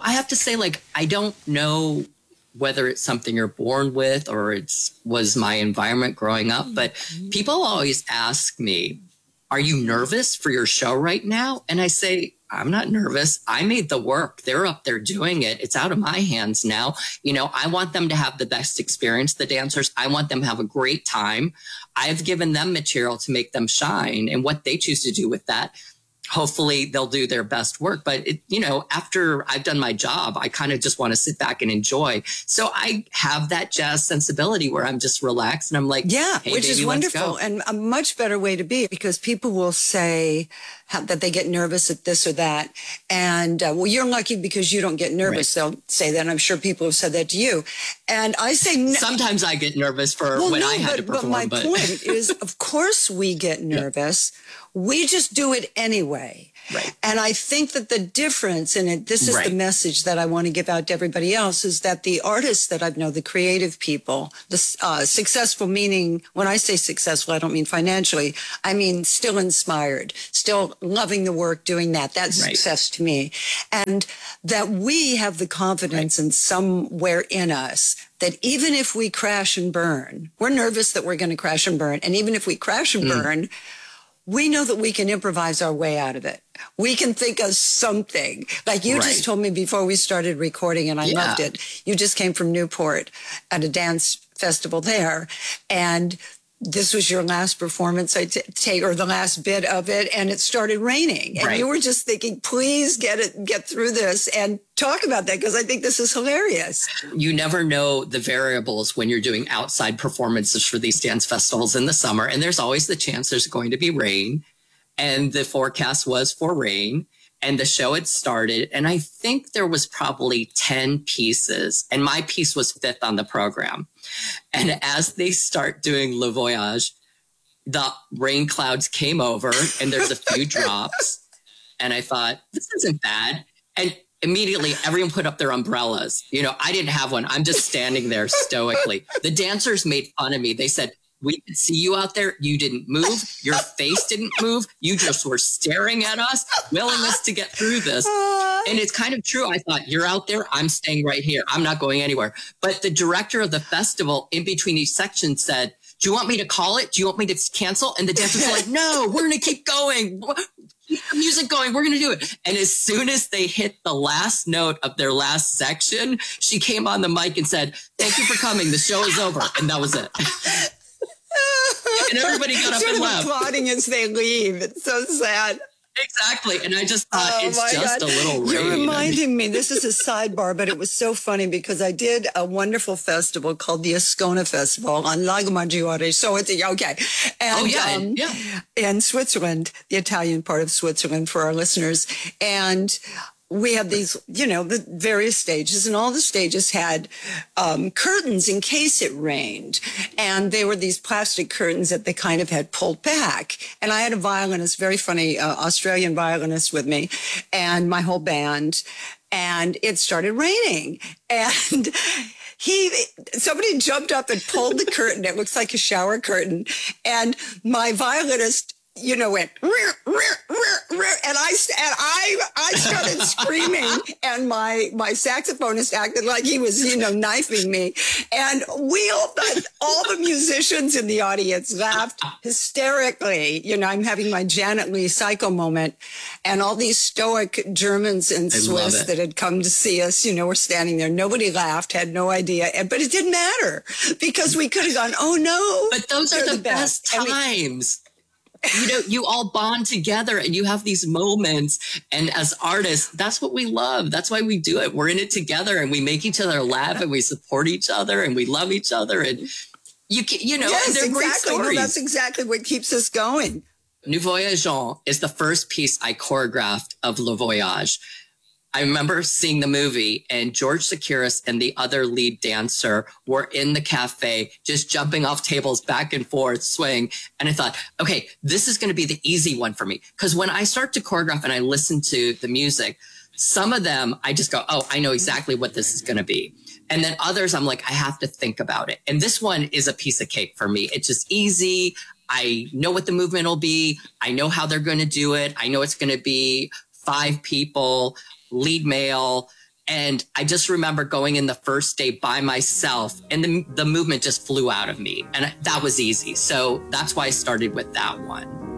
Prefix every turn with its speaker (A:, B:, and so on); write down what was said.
A: I have to say, like, I don't know whether it's something you're born with or was my environment growing up, but people always ask me, are you nervous for your show right now? And I say, I'm not nervous. I made the work. They're up there doing it. It's out of my hands now. You know, I want them to have the best experience, the dancers. I want them to have a great time. I've given them material to make them shine, and what they choose to do with that, hopefully they'll do their best work. But, you know, after I've done my job, I kind of just want to sit back and enjoy. So I have that jazz sensibility where I'm just relaxed and I'm like,
B: yeah,
A: hey,
B: which
A: baby,
B: is wonderful and a much better way to be, because people will say that they get nervous at this or that. And well, you're lucky because you don't get nervous. Right. They'll say that. And I'm sure people have said that to you. And I say, no.
A: Sometimes I get nervous when I had to perform.
B: But my point is, of course we get nervous. Yeah. We just do it anyway.
A: Right.
B: And I think that the difference in it, this is the message that I want to give out to everybody else, is that the artists that I know, the creative people, the successful, meaning when I say successful, I don't mean financially. I mean still inspired, still loving the work, doing that. That's success to me. And that we have the confidence in somewhere in us that even if we crash and burn, we're nervous that we're going to crash and burn. And even if we crash and burn, we know that we can improvise our way out of it. We can think of something. Like you just told me before we started recording, and I loved it. You just came from Newport at a dance festival there, and this was your last performance, I take, or the last bit of it, and it started raining. And you were just thinking, please get through this and talk about that, because I think this is hilarious.
A: You never know the variables when you're doing outside performances for these dance festivals in the summer. And there's always the chance there's going to be rain. And the forecast was for rain. And the show had started. And I think there was probably 10 pieces. And my piece was 5th on the program. And as they start doing Le Voyage, the rain clouds came over and there's a few drops. And I thought, this isn't bad. And immediately everyone put up their umbrellas. You know, I didn't have one. I'm just standing there stoically. The dancers made fun of me. They said, we could see you out there. You didn't move. Your face didn't move. You just were staring at us, willing us to get through this. And it's kind of true. I thought, you're out there. I'm staying right here. I'm not going anywhere. But the director of the festival in between each section said, do you want me to call it? Do you want me to cancel? And the dancers were like, no, we're going to keep going. Keep the music going. We're going to do it. And as soon as they hit the last note of their last section, she came on the mic and said, thank you for coming. The show is over. And that was it. And everybody got up and left.
B: Applauding as they leave. It's so sad.
A: Exactly. And I just thought, it's just a little rain.
B: You're reminding me, this is a sidebar, but it was so funny because I did a wonderful festival called the Ascona Festival on Lago Maggiore. So it's, okay. And, in Switzerland, the Italian part of Switzerland for our listeners. And we had these, you know, the various stages, and all the stages had curtains in case it rained. And they were these plastic curtains that they kind of had pulled back. And I had a violinist, very funny Australian violinist with me, and my whole band. And it started raining. And somebody jumped up and pulled the curtain. It looks like a shower curtain. And my violinist, you know, went, and I started screaming, and my saxophonist acted like he was, you know, knifing me. And all the musicians in the audience laughed hysterically. You know, I'm having my Janet Leigh psycho moment, and all these stoic Germans and Swiss that had come to see us, you know, were standing there. Nobody laughed, had no idea. But it didn't matter because we could have gone, oh no.
A: But those are the best times. You know, you all bond together and you have these moments. And as artists, that's what we love. That's why we do it. We're in it together and we make each other laugh and we support each other and we love each other. And you know, and they're great stories.
B: Well, that's exactly what keeps us going.
A: Nous Voyageons is the first piece I choreographed of Le Voyage. I remember seeing the movie and George Sakiris and the other lead dancer were in the cafe, just jumping off tables back and forth, swaying. And I thought, okay, this is going to be the easy one for me. Because when I start to choreograph and I listen to the music, some of them I just go, oh, I know exactly what this is going to be. And then others, I'm like, I have to think about it. And this one is a piece of cake for me. It's just easy. I know what the movement will be. I know how they're going to do it. I know it's going to be 5 people, lead male, And I just remember going in the first day by myself, and the movement just flew out of me. And that was easy. So that's why I started with that one.